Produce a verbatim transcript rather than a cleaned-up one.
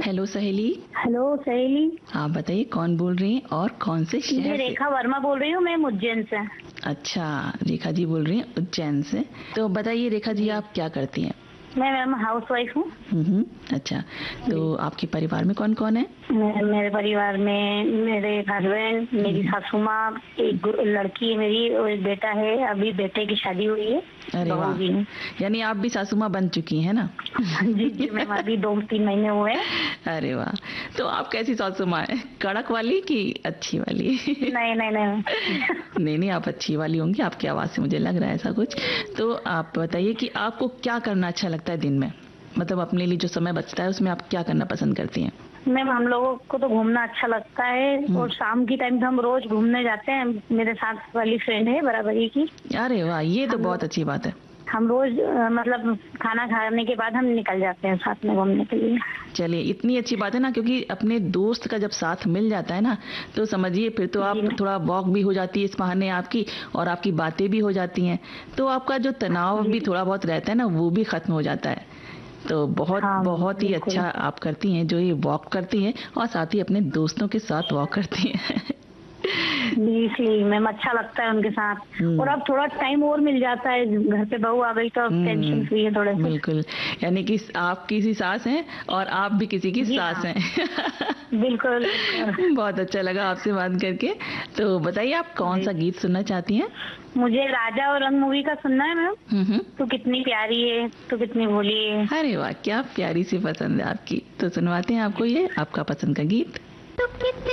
Hello सहेली। Hello सहेली। आप बताइए कौन बोल रही हैं और कौन से शहर मैं से? रेखा वर्मा बोल रही हूँ, मैं उज्जैन से। अच्छा, रेखा जी बोल रही हैं उज्जैन से। तो बताइए रेखा जी, आप क्या करती हैं? मैं मैम हाउस वाइफ हूँ। हम्म, अच्छा। तो आपके परिवार में कौन कौन है? मैं- मेरे परिवार में मेरे हस्बैंड, मेरी सासू माँ, एक लड़की है मेरी और एक बेटा है। अभी बेटे की शादी हुई है। अरे बहू वाह, भी है। यानी आप भी सासू माँ बन चुकी हैं ना? जी जी मैम, अभी दो तीन महीने हुए हैं। अरे वाह, तो आप कैसी सासू माँ है? कड़क वाली कि अच्छी वाली? नहीं नहीं नहीं। नहीं नहीं, आप अच्छी वाली होंगी, आपकी आवाज से मुझे लग रहा है ऐसा कुछ। तो आप बताइए कि आपको क्या करना अच्छा लगता है दिन में, मतलब अपने लिए जो समय बचता है उसमें आप क्या करना पसंद करती हैं? मैम हम लोगों को तो घूमना अच्छा लगता है और शाम की टाइम तो हम रोज घूमने जाते हैं। मेरे साथ वाली फ्रेंड है बराबरी की। अरे वाह, ये तो हम बहुत लोग अच्छी बात है। हम रोज अ, मतलब खाना खाने के बाद हम निकल जाते हैं साथ में घूमने के लिए। चलिए, इतनी अच्छी बात है ना, क्योंकि अपने दोस्त का जब साथ मिल जाता है ना, तो समझिए फिर तो आप जी मैम। थोड़ा वॉक भी हो जाती है इस बहाने आपकी, और आपकी बातें भी हो जाती हैं, तो आपका जो तनाव भी जी थोड़ा बहुत रहता है ना, वो भी खत्म हो जाता है। तो बहुत हाँ बहुत ही बिल्कुल। अच्छा आप करती हैं जो ये वॉक करती हैं, और साथ ही अपने दोस्तों के साथ वॉक करती हैं। जी इसलिए मैम अच्छा लगता है उनके साथ। और हम्म अब थोड़ा टाइम और मिल जाता है, घर पे बहू आ गई तो अब टेंशन फ्री है थोड़े हम्म, से। बिल्कुल। यानी कि आप किसी सास हैं और आप भी किसी की जी सास हाँ हैं। बिल्कुल बिल्कुल। बहुत अच्छा लगा आपसे बात करके। तो बताइए आप कौन जी सा गीत सुनना चाहती हैं? मुझे राजा और रंग मूवी का सुनना है मैम। हम्म। तू कितनी प्यारी है, तू कितनी भोली है। अरे वाह, क्या प्यारी सी पसंद है आपकी। तो सुनवाते हैं आपको ये आपका पसंद का गीत।